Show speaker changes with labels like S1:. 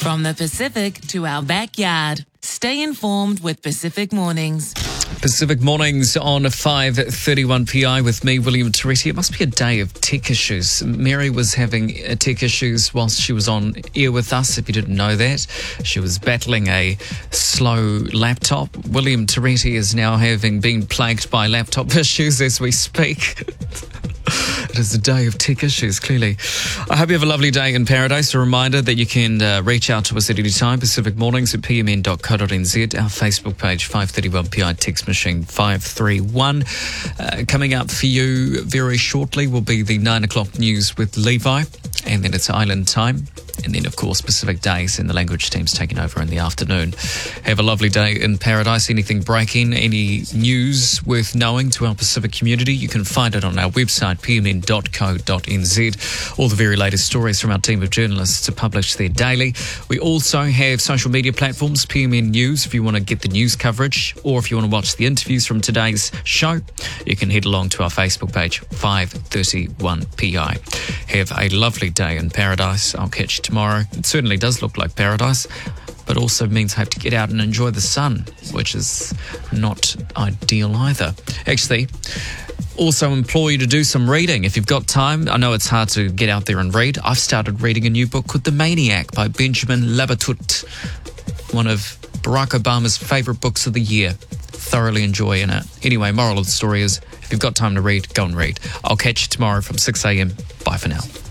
S1: From the Pacific to our backyard. Stay informed with Pacific Mornings.
S2: Pacific Mornings on 5:31 PI with me, William Toretti. It must be a day of tech issues. Mary was having tech issues whilst she was on air with us, if you didn't know that. She was battling a slow laptop. William Toretti is now having been plagued by laptop issues as we speak. It is a day of tech issues, clearly. I hope you have a lovely day in paradise. A reminder that you can reach out to us at any time, Pacific Mornings at pmn.co.nz, our Facebook page, 531 PI text machine 531. Coming up for you very shortly will be the 9 o'clock news with Levi, and then it's Island Time. And then, of course, Pacific Days and the language team's taking over in the afternoon. Have a lovely day in paradise. Anything breaking, any news worth knowing to our Pacific community, you can find it on our website, pmn.co.nz. All the very latest stories from our team of journalists are published there daily. We also have social media platforms, PMN News, if you want to get the news coverage, or if you want to watch the interviews from today's show, you can head along to our Facebook page, 531 PI. Have a lovely day in paradise. I'll catch you tomorrow. It certainly does look like paradise, but also means I have to get out and enjoy the sun, which is not ideal either. Actually, also implore you to do some reading if you've got time. I know it's hard to get out there and read. I've started reading a new book called The Maniac by Benjamin Labatut, one of Barack Obama's favourite books of the year. Thoroughly enjoying it. Anyway, moral of the story is, if you've got time to read, go and read. I'll catch you tomorrow from 6 a.m. Bye for now.